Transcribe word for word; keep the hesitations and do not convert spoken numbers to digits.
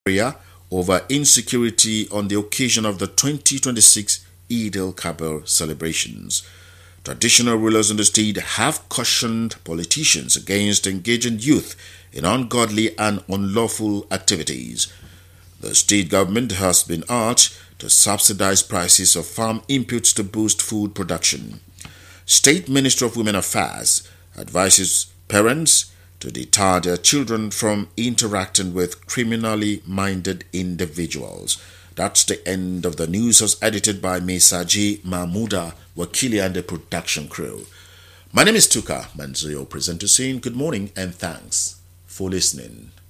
area over insecurity on the occasion of the twenty twenty-six Eid al-Kabir celebrations. Traditional rulers in the state have cautioned politicians against engaging youth in ungodly and unlawful activities. The state government has been urged to subsidize prices of farm inputs to boost food production. State Ministry of Women Affairs advises parents to deter their children from interacting with criminally minded individuals. That's the end of the news, as edited by Mesaji Mahmuda Wakili and the production crew. My name is Tuka Manzuyo, presenter saying good morning and thanks for listening.